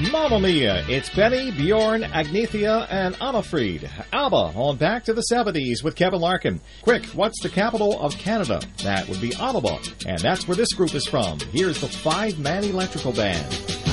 Mamma Mia, it's Benny, Bjorn, Agnethia, and Anna-Fried. ABBA on Back to the 70s with Kevin Larkin. Quick, what's the capital of Canada? That would be Ottawa, and that's where this group is from. Here's the five-man electrical band.